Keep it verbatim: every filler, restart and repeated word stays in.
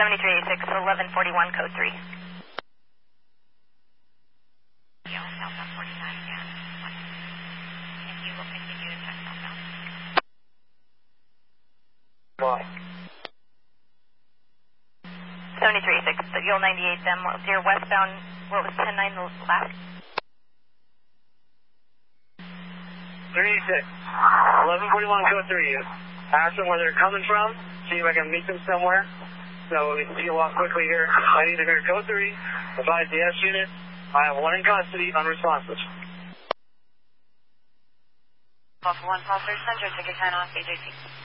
seventy-three eighty-six, eleven forty-one, code three. Yeah, southbound forty-nine again. And you will continue to check southbound. Why? seventy-three eighty-six, Yield ninety-eight, then what was your westbound, what was ten nine the last? three eighty-six, eleven forty-one, code three. Ask them where they're coming from, see if I can meet them somewhere. So we can see a walk quickly here. I need to hear code three, advise the S unit. I have one in custody, unresponsive. Alpha one, call search center, ticket ten off, A J C.